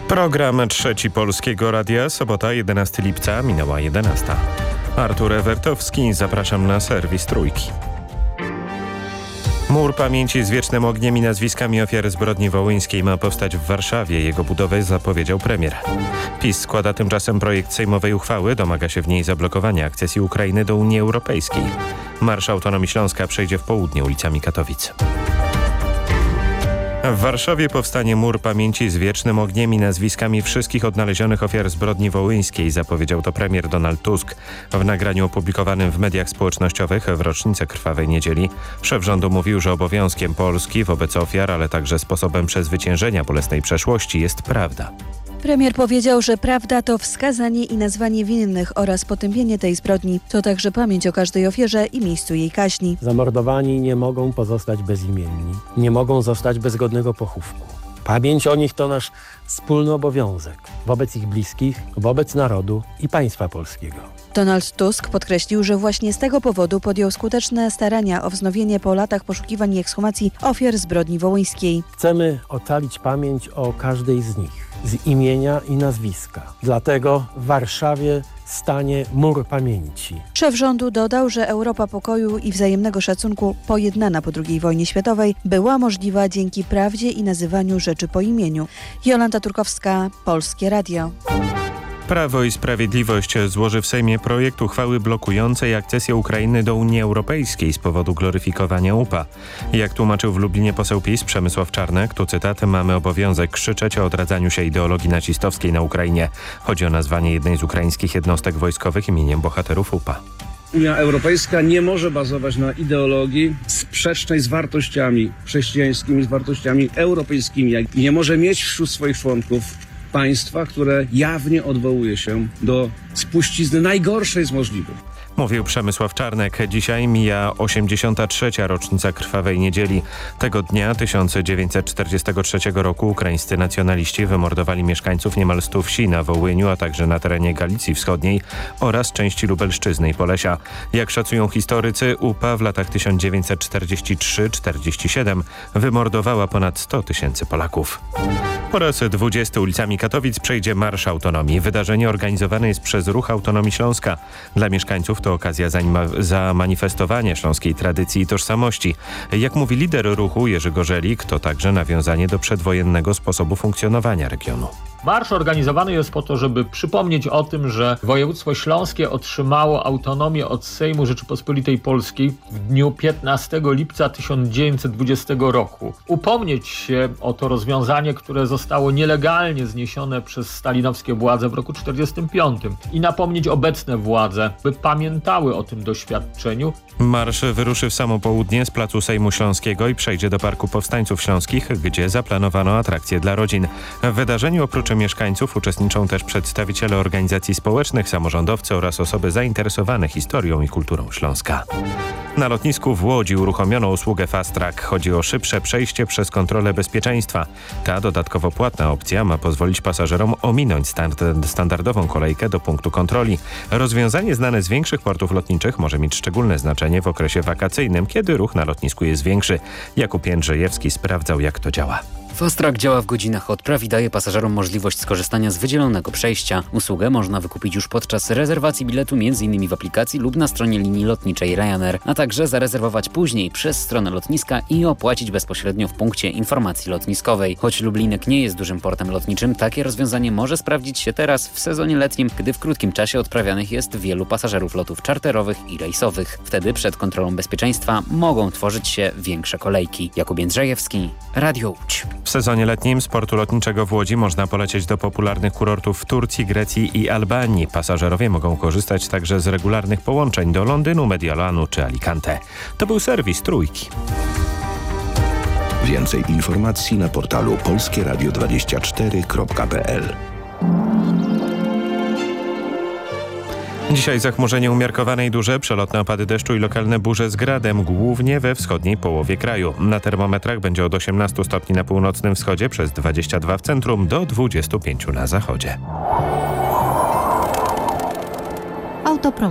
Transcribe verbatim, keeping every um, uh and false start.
Program Trzeci Polskiego Radia, sobota jedenastego lipca, minęła jedenasta. Artur Ewertowski, zapraszam na serwis Trójki. Mur pamięci z wiecznym ogniem i nazwiskami ofiar zbrodni wołyńskiej ma powstać w Warszawie. Jego budowę zapowiedział premier. PiS składa tymczasem projekt sejmowej uchwały. Domaga się w niej zablokowania akcesji Ukrainy do Unii Europejskiej. Marsz Autonomii Śląska przejdzie w południe ulicami Katowic. W Warszawie powstanie mur pamięci z wiecznym ogniem i nazwiskami wszystkich odnalezionych ofiar zbrodni wołyńskiej, zapowiedział to premier Donald Tusk. W nagraniu opublikowanym w mediach społecznościowych w rocznicę Krwawej Niedzieli szef rządu mówił, że obowiązkiem Polski wobec ofiar, ale także sposobem przezwyciężenia bolesnej przeszłości jest prawda. Premier powiedział, że prawda to wskazanie i nazwanie winnych oraz potępienie tej zbrodni. To także pamięć o każdej ofierze i miejscu jej kaźni. Zamordowani nie mogą pozostać bezimienni, nie mogą zostać bez godnego pochówku. Pamięć o nich to nasz wspólny obowiązek wobec ich bliskich, wobec narodu i państwa polskiego. Donald Tusk podkreślił, że właśnie z tego powodu podjął skuteczne starania o wznowienie po latach poszukiwań i ekshumacji ofiar zbrodni wołyńskiej. Chcemy ocalić pamięć o każdej z nich, z imienia i nazwiska. Dlatego w Warszawie stanie mur pamięci. Szef rządu dodał, że Europa pokoju i wzajemnego szacunku, pojednana po drugiej wojnie światowej, była możliwa dzięki prawdzie i nazywaniu rzeczy po imieniu. Jolanta Turkowska, Polskie Radio. Prawo i Sprawiedliwość złoży w Sejmie projekt uchwały blokującej akcesję Ukrainy do Unii Europejskiej z powodu gloryfikowania U P A. Jak tłumaczył w Lublinie poseł PiS Przemysław Czarnek, tu cytat: mamy obowiązek krzyczeć o odradzaniu się ideologii nazistowskiej na Ukrainie. Chodzi o nazwanie jednej z ukraińskich jednostek wojskowych imieniem bohaterów U P A. Unia Europejska nie może bazować na ideologii sprzecznej z wartościami chrześcijańskimi, z wartościami europejskimi. Nie może mieć wśród swoich członków państwa, które jawnie odwołuje się do spuścizny najgorszej z możliwych. Mówił Przemysław Czarnek. Dzisiaj mija osiemdziesiąta trzecia rocznica Krwawej Niedzieli. Tego dnia tysiąc dziewięćset czterdziestego trzeciego roku ukraińscy nacjonaliści wymordowali mieszkańców niemal stu wsi na Wołyniu, a także na terenie Galicji Wschodniej oraz części Lubelszczyzny i Polesia. Jak szacują historycy, U P A w latach tysiąc dziewięćset czterdziestym trzecim do czterdziestego siódmego wymordowała ponad sto tysięcy Polaków. Po raz dwudziesty ulicami Katowic przejdzie Marsz Autonomii. Wydarzenie organizowane jest przez Ruch Autonomii Śląska. Dla mieszkańców to okazja zamanifestowania śląskiej tradycji i tożsamości. Jak mówi lider ruchu Jerzy Gorzelik, to także nawiązanie do przedwojennego sposobu funkcjonowania regionu. Marsz organizowany jest po to, żeby przypomnieć o tym, że województwo śląskie otrzymało autonomię od Sejmu Rzeczypospolitej Polskiej w dniu piętnastego lipca tysiąc dziewięćset dwudziestego roku. Upomnieć się o to rozwiązanie, które zostało nielegalnie zniesione przez stalinowskie władze w roku czterdziestym piątym i napomnieć obecne władze, by pamiętały o tym doświadczeniu. Marsz wyruszy w samo południe z placu Sejmu Śląskiego i przejdzie do Parku Powstańców Śląskich, gdzie zaplanowano atrakcje dla rodzin. W wydarzeniu oprócz mieszkańców uczestniczą też przedstawiciele organizacji społecznych, samorządowcy oraz osoby zainteresowane historią i kulturą Śląska. Na lotnisku w Łodzi uruchomiono usługę Fast Track. Chodzi o szybsze przejście przez kontrolę bezpieczeństwa. Ta dodatkowo płatna opcja ma pozwolić pasażerom ominąć stand- standardową kolejkę do punktu kontroli. Rozwiązanie znane z większych portów lotniczych może mieć szczególne znaczenie w okresie wakacyjnym, kiedy ruch na lotnisku jest większy. Jakub Jędrzejewski sprawdzał, jak to działa. Fast Track działa w godzinach odpraw i daje pasażerom możliwość skorzystania z wydzielonego przejścia. Usługę można wykupić już podczas rezerwacji biletu m.in. w aplikacji lub na stronie linii lotniczej Ryanair, a także zarezerwować później przez stronę lotniska i opłacić bezpośrednio w punkcie informacji lotniskowej. Choć Lublinek nie jest dużym portem lotniczym, takie rozwiązanie może sprawdzić się teraz w sezonie letnim, gdy w krótkim czasie odprawianych jest wielu pasażerów lotów czarterowych i rejsowych. Wtedy przed kontrolą bezpieczeństwa mogą tworzyć się większe kolejki. Jakub Jędrzejewski, Radio Łódź. W sezonie letnim z portu lotniczego w Łodzi można polecieć do popularnych kurortów w Turcji, Grecji i Albanii. Pasażerowie mogą korzystać także z regularnych połączeń do Londynu, Mediolanu czy Alicante. To był serwis Trójki. Więcej informacji na portalu polskie radio dwadzieścia cztery kropka p l. Dzisiaj zachmurzenie umiarkowane i duże, przelotne opady deszczu i lokalne burze z gradem, głównie we wschodniej połowie kraju. Na termometrach będzie od osiemnastu stopni na północnym wschodzie, przez dwadzieścia dwa w centrum, do dwudziestu pięciu na zachodzie. Autoprom.